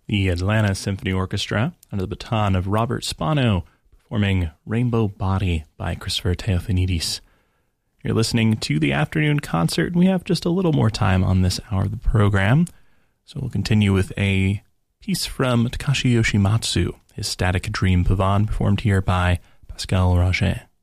The Atlanta Symphony Orchestra, under the baton of Robert Spano, performing Rainbow Body by Christopher Theofanidis. You're listening to the afternoon concert, and we have just a little more time on this hour of the program. So we'll continue with a piece from Takashi Yoshimatsu, his Static Dream Pavane, performed here by Pascal Roger.